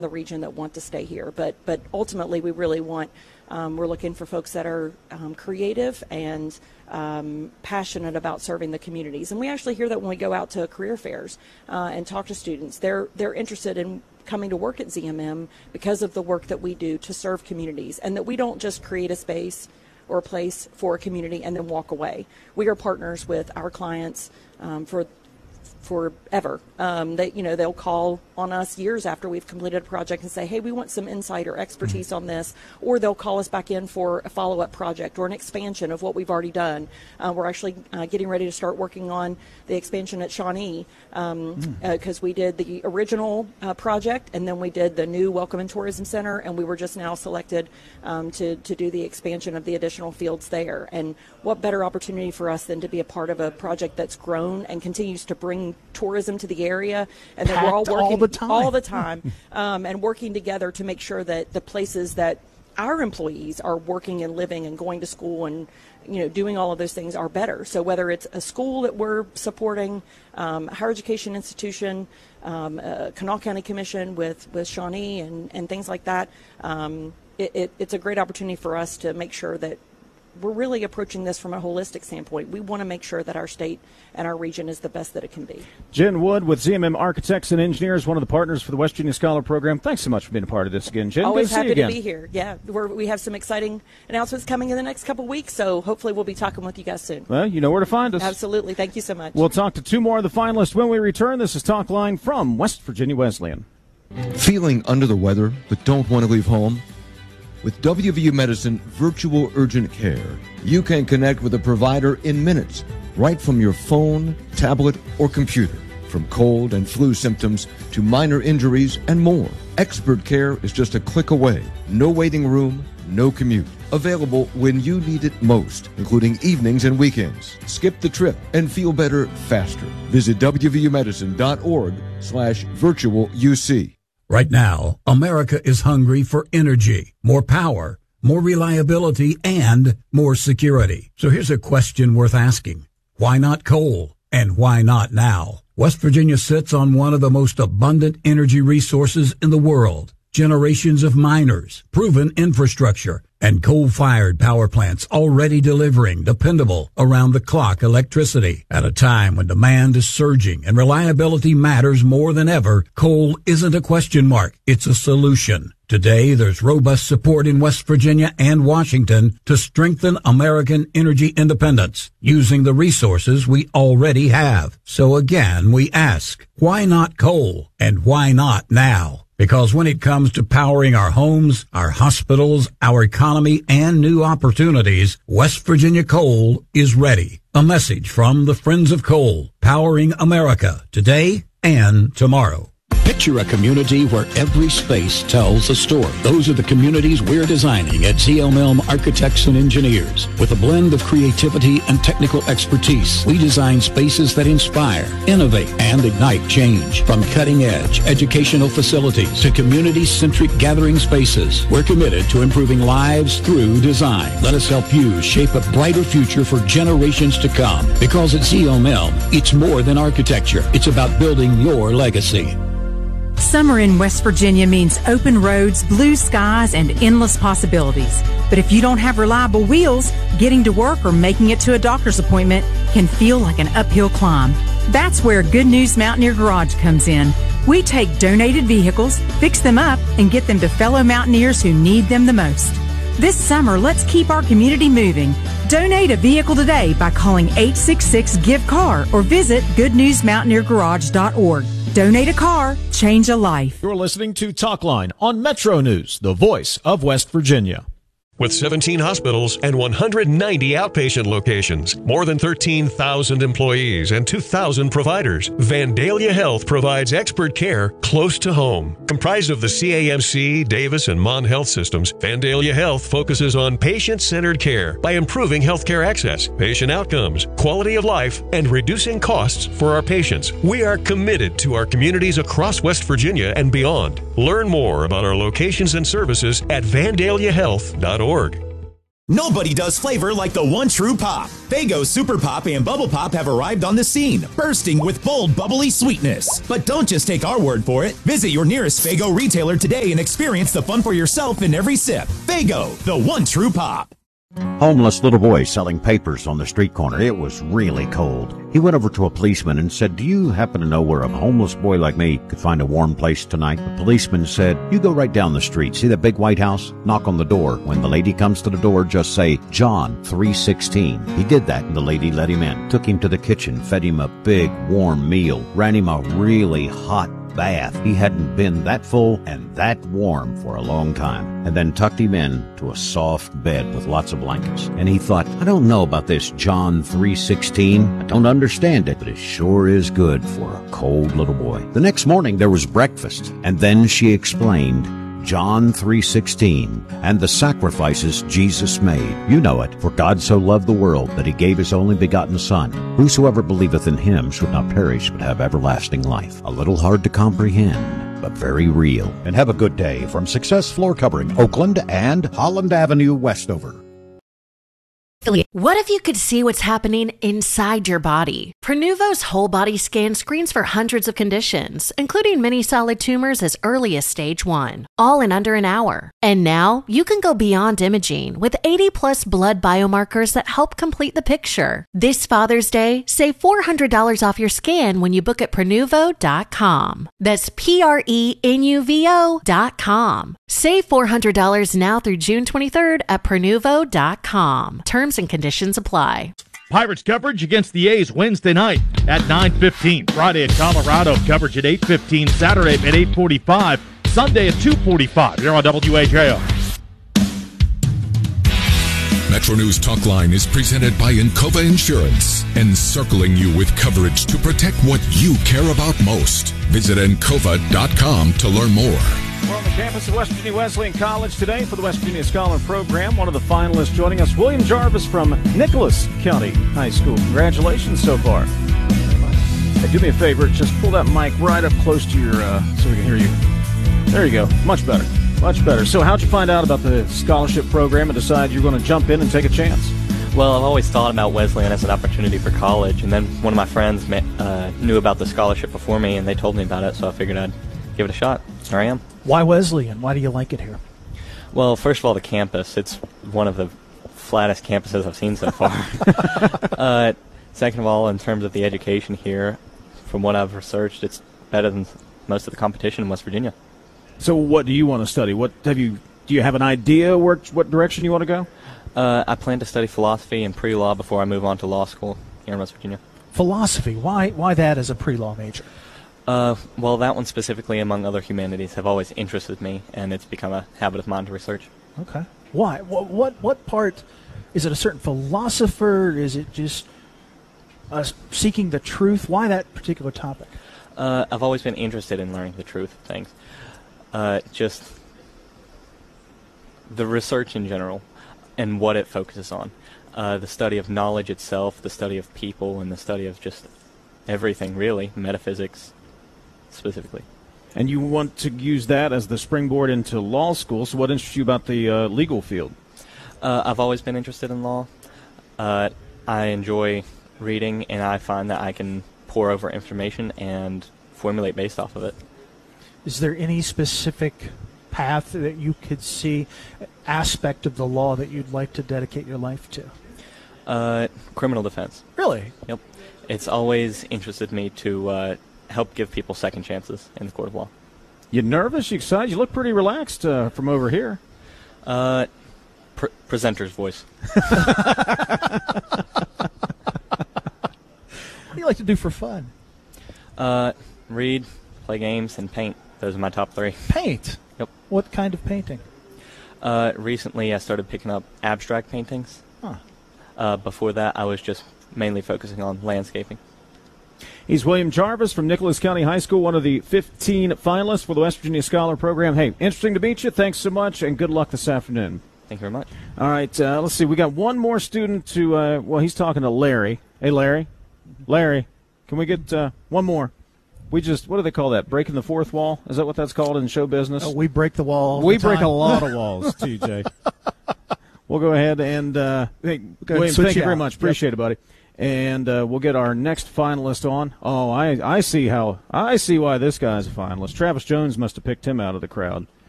the region that want to stay here. But ultimately, we really want, we're looking for folks that are creative and passionate about serving the communities. And we actually hear that when we go out to career fairs and talk to students. They're interested in coming to work at ZMM because of the work that we do to serve communities, and that we don't just create a space or a place for a community and then walk away. We are partners with our clients forever. They'll call on us years after we've completed a project and say, hey, we want some insight or expertise on this, or they'll call us back in for a follow-up project or an expansion of what we've already done. We're actually getting ready to start working on the expansion at Shawnee because we did the original project, and then we did the new Welcome and Tourism Center, and we were just now selected to do the expansion of the additional fields there. And what better opportunity for us than to be a part of a project that's grown and continues to bring tourism to the area, and that we're all working all the time and working together to make sure that the places that our employees are working and living and going to school and doing all of those things are better. So whether it's a school that we're supporting, a higher education institution, Kanawha County Commission with Shawnee and things like that, it's a great opportunity for us to make sure that we're really approaching this from a holistic standpoint. We want to make sure that our state and our region is the best that it can be. Jen Wood with ZMM Architects and Engineers, one of the partners for the West Virginia Scholar Program. Thanks so much for being a part of this again, Jen. Always happy to be here. Yeah, we have some exciting announcements coming in the next couple weeks, so hopefully we'll be talking with you guys soon. Well, you know where to find us. Absolutely. Thank you so much. We'll talk to two more of the finalists when we return. This is Talk Line from West Virginia Wesleyan. Feeling under the weather but don't want to leave home? With WVU Medicine Virtual Urgent Care, you can connect with a provider in minutes, right from your phone, tablet, or computer. From cold and flu symptoms to minor injuries and more. Expert care is just a click away. No waiting room, no commute. Available when you need it most, including evenings and weekends. Skip the trip and feel better faster. Visit wvumedicine.org/virtualuc. Right now, America is hungry for energy, more power, more reliability, and more security. So here's a question worth asking. Why not coal? And why not now? West Virginia sits on one of the most abundant energy resources in the world. Generations of miners, proven infrastructure, and coal-fired power plants already delivering dependable, around-the-clock electricity. At a time when demand is surging and reliability matters more than ever, coal isn't a question mark, it's a solution. Today, there's robust support in West Virginia and Washington to strengthen American energy independence using the resources we already have. So again, we ask, why not coal? And why not now? Because when it comes to powering our homes, our hospitals, our economy, and new opportunities, West Virginia Coal is ready. A message from the Friends of Coal, powering America today and tomorrow. Picture a community where every space tells a story. Those are the communities we're designing at ZMM Architects and Engineers. With a blend of creativity and technical expertise, we design spaces that inspire, innovate, and ignite change. From cutting-edge educational facilities to community-centric gathering spaces, we're committed to improving lives through design. Let us help you shape a brighter future for generations to come. Because at ZMM, it's more than architecture. It's about building your legacy. Summer in West Virginia means open roads, blue skies, and endless possibilities. But if you don't have reliable wheels, getting to work or making it to a doctor's appointment can feel like an uphill climb. That's where Good News Mountaineer Garage comes in. We take donated vehicles, fix them up, and get them to fellow mountaineers who need them the most. This summer, let's keep our community moving. Donate a vehicle today by calling 866-GIVE-CAR or visit goodnewsmountaineergarage.org. Donate a car, change a life. You're listening to Talk Line on Metro News, the voice of West Virginia. With 17 hospitals and 190 outpatient locations, more than 13,000 employees and 2,000 providers, Vandalia Health provides expert care close to home. Comprised of the CAMC, Davis, and Mon Health systems, Vandalia Health focuses on patient-centered care by improving healthcare access, patient outcomes, quality of life, and reducing costs for our patients. We are committed to our communities across West Virginia and beyond. Learn more about our locations and services at vandaliahealth.org. Nobody does flavor like the one true pop. Faygo Super Pop and Bubble Pop have arrived on the scene, bursting with bold, bubbly sweetness. But don't just take our word for it. Visit your nearest Faygo retailer today and experience the fun for yourself in every sip. Faygo, the one true pop. Homeless little boy selling papers on the street corner. It was really cold. He went over to a policeman and said, "Do you happen to know where a homeless boy like me could find a warm place tonight?" The policeman said, "You go right down the street. See that big white house? Knock on the door. When the lady comes to the door, just say, John 316. He did that, and the lady let him in. Took him to the kitchen, fed him a big, warm meal, ran him a really hot bath. He hadn't been that full and that warm for a long time, and then tucked him in to a soft bed with lots of blankets. And he thought, I don't know about this John 3:16. I don't understand it, but it sure is good for a cold little boy. The next morning there was breakfast, and then she explained John 3:16 and the sacrifices Jesus made. You know it. For God so loved the world that he gave his only begotten Son. Whosoever believeth in him should not perish but have everlasting life. A little hard to comprehend, but very real. And have a good day from Success Floor Covering, Oakland and Holland Avenue, Westover. What if you could see what's happening inside your body? Prenuvo's whole body scan screens for hundreds of conditions, including many solid tumors as early as stage 1, all in under an hour. And now you can go beyond imaging with 80+ blood biomarkers that help complete the picture. This Father's Day, save $400 off your scan when you book at Prenuvo.com. That's Prenuvo.com. Save $400 now through June 23rd at Prenuvo.com. Terms and conditions apply. Pirates coverage against the A's Wednesday night at 9:15. Friday at Colorado, coverage at 8:15. Saturday at 8:45. Sunday at 2:45. Here on WAJO. Metro News Talkline is presented by Encova Insurance, encircling you with coverage to protect what you care about most. Visit Encova.com to learn more. We're on the campus of West Virginia Wesleyan College today for the West Virginia Scholar Program. One of the finalists joining us, William Jarvis from Nicholas County High School. Congratulations so far. Hey, do me a favor, just pull that mic right up close to your, so we can hear you. There you go. Much better. Much better. So how'd you find out about the scholarship program and decide you're going to jump in and take a chance? Well, I've always thought about Wesleyan as an opportunity for college, and then one of my friends knew about the scholarship before me, and they told me about it, so I figured I'd give it a shot. Here I am. Why Wesleyan? Why do you like it here? Well, first of all, the campus. It's one of the flattest campuses I've seen so far. Second of all, in terms of the education here, from what I've researched, it's better than most of the competition in West Virginia. So what do you want to study? Do you have an idea what direction you want to go? I plan to study philosophy and pre-law before I move on to law school here in West Virginia. Philosophy. Why that as a pre-law major? Well, that one specifically, among other humanities, have always interested me, and it's become a habit of mine to research. Okay. Why? What part? Is it a certain philosopher? Is it just seeking the truth? Why that particular topic? I've always been interested in learning the truth of things. Just the research in general and what it focuses on. The study of knowledge itself, the study of people, and the study of just everything, really, metaphysics specifically. And you want to use that as the springboard into law school, so what interests you about the legal field? I've always been interested in law. I enjoy reading, and I find that I can pore over information and formulate based off of it. Is there any specific path that you could see, aspect of the law that you'd like to dedicate your life to? Criminal defense. Really? Yep. It's always interested me to help give people second chances in the court of law. You nervous? You excited? You look pretty relaxed from over here. Presenter's voice. What do you like to do for fun? Read, play games, and paint. Those are my top 3. Paint? Yep. What kind of painting? Recently I started picking up abstract paintings. Huh. Before that, I was just mainly focusing on landscaping. He's William Jarvis from Nicholas County High School, one of the 15 finalists for the West Virginia Scholar Program. Hey, interesting to meet you. Thanks so much, and good luck this afternoon. Thank you very much. All right, let's see. We got one more student to, he's talking to Larry. Hey, Larry. Larry, can we get one more? What do they call that? Breaking the fourth wall? Is that what that's called in show business? We break the wall. We break a lot of walls, TJ. we'll go ahead and William, thank you very much. Appreciate it, buddy. And we'll get our next finalist on. Oh, I see why this guy's a finalist. Travis Jones must have picked him out of the crowd.